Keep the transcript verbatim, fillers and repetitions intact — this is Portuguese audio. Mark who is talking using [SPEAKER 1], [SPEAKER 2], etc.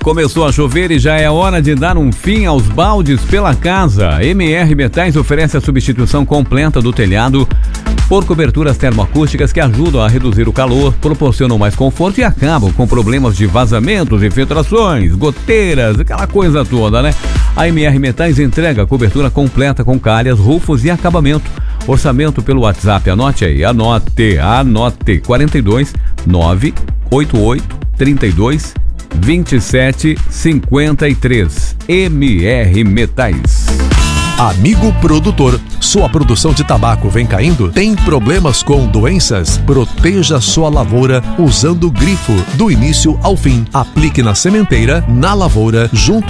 [SPEAKER 1] Começou a chover e já é hora de dar um fim aos baldes pela casa. M R Metais oferece a substituição completa do telhado por coberturas termoacústicas que ajudam a reduzir o calor, proporcionam mais conforto e acabam com problemas de vazamentos, infiltrações, goteiras, aquela coisa toda, né? A M R Metais entrega a cobertura completa com calhas, rufos e acabamento. Orçamento pelo WhatsApp, anote aí, anote, anote, quarenta e dois, nove oito oito, trinta e dois, vinte e sete, cinquenta e três. M R Metais.
[SPEAKER 2] Amigo produtor, sua produção de tabaco vem caindo? Tem problemas com doenças? Proteja sua lavoura usando o grifo do início ao fim. Aplique na sementeira, na lavoura, junto